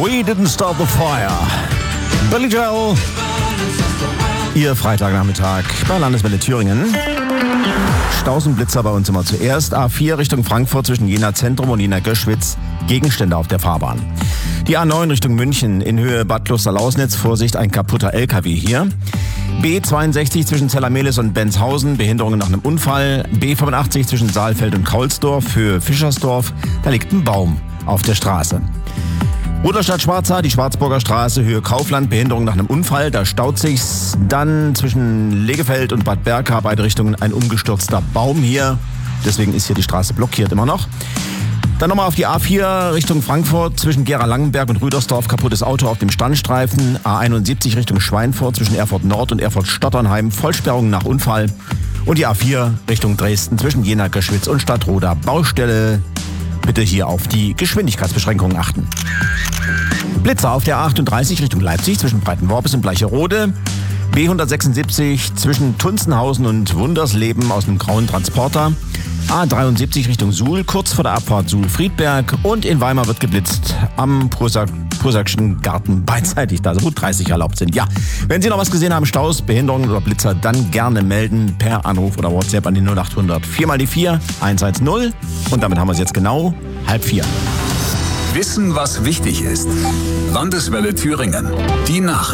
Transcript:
We Didn't Start the Fire. Billy Joel. Ihr Freitagnachmittag bei Landeswelle Thüringen. Staus und Blitzer bei uns immer zuerst. A4 Richtung Frankfurt zwischen Jena Zentrum und Jena Göschwitz. Gegenstände auf der Fahrbahn. Die A9 Richtung München in Höhe Bad Klosterlausnitz. Vorsicht, ein kaputter LKW hier. B62 zwischen Zellermehlis und Benzhausen, Behinderungen nach einem Unfall. B85 zwischen Saalfeld und Kaulsdorf für Fischersdorf, da liegt ein Baum auf der Straße. Rudolstadt-Schwarza, die Schwarzburger Straße, Höhe Kaufland, Behinderung nach einem Unfall, da staut sich's. Dann zwischen Legefeld und Bad Berka, beide Richtungen ein umgestürzter Baum hier. Deswegen ist hier die Straße blockiert immer noch. Dann nochmal auf die A4 Richtung Frankfurt zwischen Gera-Langenberg und Rüdersdorf, kaputtes Auto auf dem Standstreifen. A71 Richtung Schweinfurt zwischen Erfurt Nord und Erfurt Stotternheim, Vollsperrung nach Unfall. Und die A4 Richtung Dresden zwischen Jena, Göschwitz und Stadtroda, Baustelle. Bitte hier auf die Geschwindigkeitsbeschränkungen achten. Blitzer auf der A38 Richtung Leipzig zwischen Breitenworpes und Bleicherode. B176 zwischen Tunzenhausen und Wundersleben aus einem grauen Transporter. A73 Richtung Suhl, kurz vor der Abfahrt Suhl-Friedberg. Und in Weimar wird geblitzt am Prusackschen Garten beidseitig, da so gut 30 erlaubt sind. Ja, wenn Sie noch was gesehen haben, Staus, Behinderungen oder Blitzer, dann gerne melden per Anruf oder WhatsApp an die 0800 4 mal die 4 110. Und damit haben wir es jetzt genau 3:30. Wissen, was wichtig ist. Landeswelle Thüringen. Die Nachrichten.